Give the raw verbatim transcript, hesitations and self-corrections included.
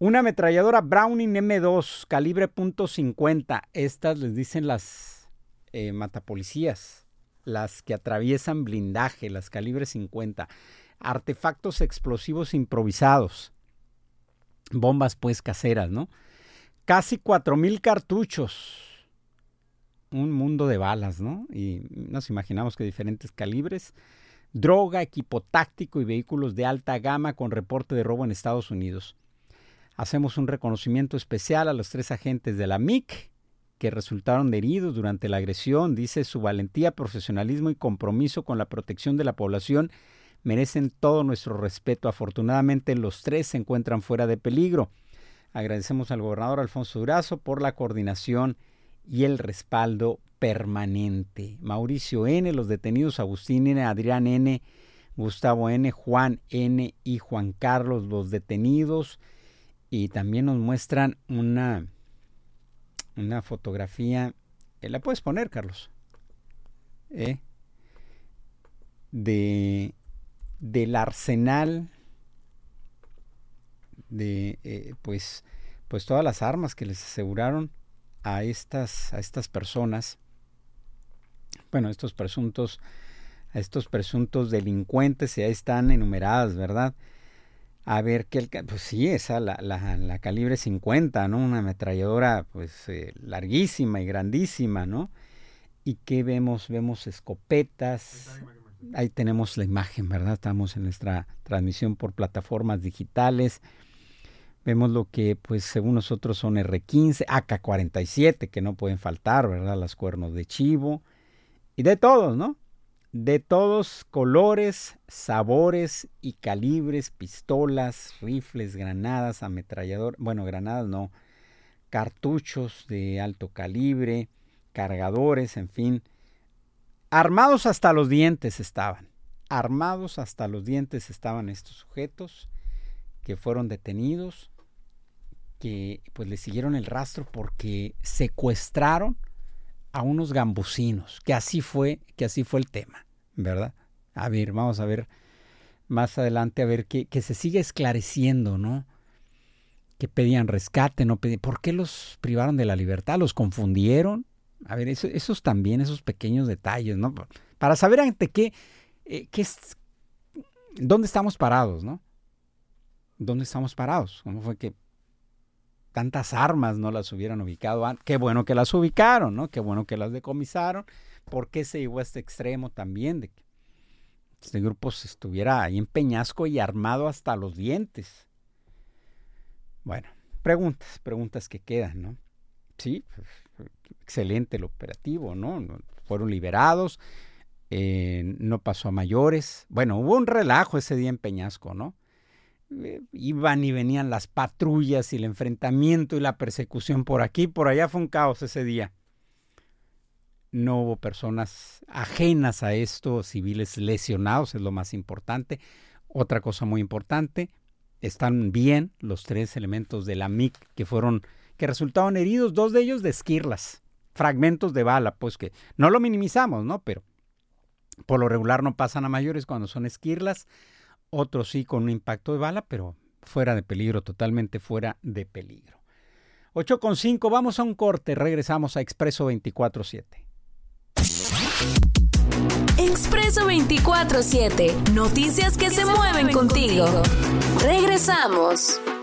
Una ametralladora Browning eme dos, calibre punto cincuenta. Estas les dicen las eh, matapolicías, las que atraviesan blindaje, las calibre cincuenta. Artefactos explosivos improvisados. Bombas pues caseras, ¿no? Casi cuatro mil cartuchos. Un mundo de balas, ¿no? Y nos imaginamos que diferentes calibres. Droga, equipo táctico y vehículos de alta gama con reporte de robo en Estados Unidos. Hacemos un reconocimiento especial a los tres agentes de la M I C que resultaron heridos durante la agresión. Dice, su valentía, profesionalismo y compromiso con la protección de la población merecen todo nuestro respeto. Afortunadamente, los tres se encuentran fuera de peligro. Agradecemos al gobernador Alfonso Durazo por la coordinación y el respaldo permanente. Mauricio N., los detenidos Agustín N., Adrián N., Gustavo N., Juan N. y Juan Carlos, los detenidos. Y también nos muestran una, una fotografía, eh, ¿la puedes poner, Carlos? ¿Eh? De, del arsenal de, eh, pues, pues todas las armas que les aseguraron a estas, a estas personas, bueno, estos presuntos, a estos presuntos delincuentes, y ahí están enumeradas, ¿verdad? A ver, que el, pues sí, esa, la, la, la calibre cincuenta, ¿no? Una ametralladora, pues, eh, larguísima y grandísima, ¿no? ¿Y qué vemos? Vemos escopetas. Ahí tenemos la imagen, ¿verdad? Estamos en nuestra transmisión por plataformas digitales. Vemos lo que, pues, según nosotros son erre quince, a ka cuarenta y siete, que no pueden faltar, ¿verdad? Las cuernos de chivo. Y de todos, ¿no? De todos colores, sabores y calibres, pistolas, rifles, granadas, ametrallador, bueno, granadas no, cartuchos de alto calibre, cargadores, en fin. Armados hasta los dientes estaban, armados hasta los dientes estaban estos sujetos que fueron detenidos, que pues le siguieron el rastro porque secuestraron a unos gambusinos, que así fue, que así fue el tema, ¿verdad? A ver, vamos a ver más adelante, a ver que, que se sigue esclareciendo, ¿no? Que pedían rescate, no pedían, ¿por qué los privaron de la libertad? ¿Los confundieron? A ver, eso, esos también, esos pequeños detalles, ¿no? Para saber ante qué, eh, qué es, dónde estamos parados, ¿no? ¿Dónde estamos parados? ¿Cómo fue que tantas armas no las hubieran ubicado antes? Qué bueno que las ubicaron, ¿no? Qué bueno que las decomisaron. ¿Por qué se llegó a este extremo también de que este grupo estuviera ahí en Peñasco y armado hasta los dientes? Bueno, preguntas, preguntas que quedan, ¿no? Sí, pues, excelente el operativo, ¿no? Fueron liberados, eh, no pasó a mayores. Bueno, hubo un relajo ese día en Peñasco, ¿no? Iban y venían las patrullas y el enfrentamiento y la persecución por aquí, por allá, fue un caos ese día. No hubo personas ajenas a esto, civiles lesionados, es lo más importante. Otra cosa muy importante, están bien los tres elementos de la M I C que fueron, que resultaron heridos, dos de ellos de esquirlas, fragmentos de bala, pues que no lo minimizamos, ¿no? Pero por lo regular no pasan a mayores cuando son esquirlas. Otros sí con un impacto de bala, pero fuera de peligro, totalmente fuera de peligro. ocho con cinco, vamos a un corte, regresamos a Expreso veinticuatro siete. Expreso veinticuatro siete, noticias que se mueven contigo. Regresamos.